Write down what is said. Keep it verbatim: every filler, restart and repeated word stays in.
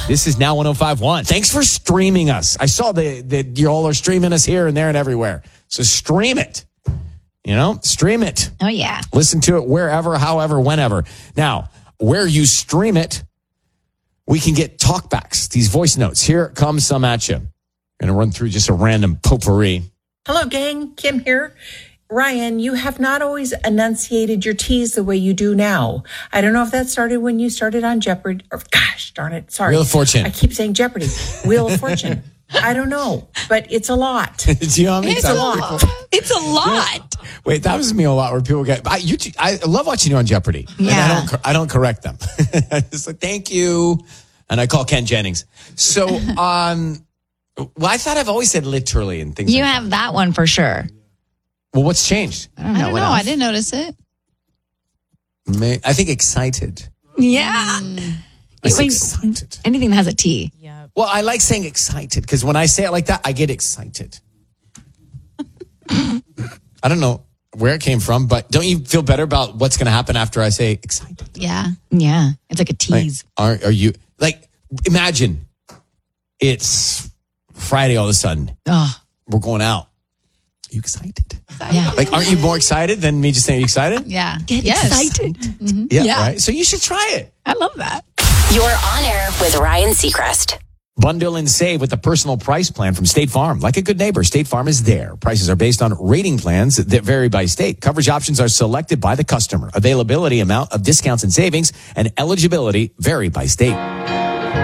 This is Now one oh five point one. Thanks for streaming us. I saw that that you all are streaming us here and there and everywhere. So stream it. You know, stream it. Oh, yeah. Listen to it wherever, however, whenever. Now, where you stream it, we can get talkbacks, these voice notes. Here comes some at you. I'm going to run through just a random potpourri. Hello, gang. Kim here. Ryan, you have not always enunciated your T's the way you do now. I don't know if that started when you started on Jeopardy. Or, gosh, darn it. Sorry. Wheel of Fortune. I keep saying Jeopardy. Wheel of Fortune. I don't know, but it's a lot. Do you know how many It's a times lot. people- It's a lot. Wait, that was me a lot where people get. I, you, I love watching you on Jeopardy. And Yeah. I don't. cor- I don't correct them. I just like thank you, and I call Ken Jennings. So, um, well, I thought I've always said literally and things. You like have that one for sure. that. Well, what's changed? I don't know I don't what know. else. I didn't notice it. May, I think excited. Yeah. I say Wait, excited. anything that has a T. Well, I like saying excited because when I say it like that, I get excited. I don't know where it came from, but don't you feel better about what's going to happen after I say excited? Yeah. Yeah. It's like a Like, tease. are, are you like, imagine it's Friday all of a sudden. Oh, We're going out. Are you excited? yeah. Like, aren't you more excited than me just saying, are you excited? Yeah. Get yes. excited. Yeah, Yeah. right. So you should try it. I love that. You're on air with Ryan Seacrest. Bundle and save with the personal price plan from State Farm. Like a good neighbor, State Farm is there. Prices are based on rating plans that vary by state. Coverage options are selected by the customer. Availability, amount of discounts and savings, and eligibility vary by state.